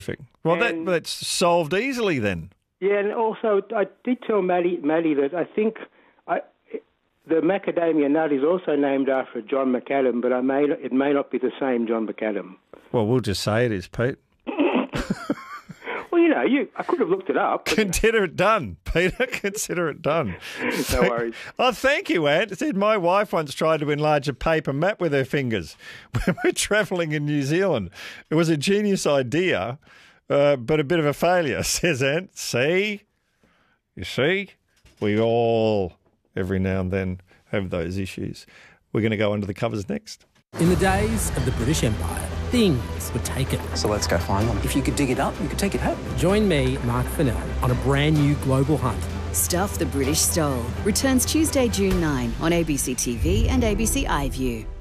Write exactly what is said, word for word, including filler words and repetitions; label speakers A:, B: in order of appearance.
A: Perfect. Well, that,
B: And-
A: that's solved easily then.
B: Yeah, and also I did tell Maddie, Maddie that I think I, the macadamia nut is also named after John McAdam, but I may it may not be the same John McAdam.
A: Well, we'll just say it is, Pete.
B: Well, you know, you I could have looked it up. but-
A: Consider it done, Peter. Consider it done.
B: No worries.
A: Oh, thank you, Ant. It said my wife once tried to enlarge a paper map with her fingers when we're travelling in New Zealand. It was a genius idea, uh, but a bit of a failure, says Ant. See? You see? We all, every now and then, have those issues. We're going to go under the covers next.
C: In the days of the British Empire, things were taken.
D: So let's go find them. If you could dig it up, you could take it home.
C: Join me, Mark Fennell, on a brand new global hunt.
E: Stuff the British Stole returns Tuesday, June ninth on A B C T V and A B C iView.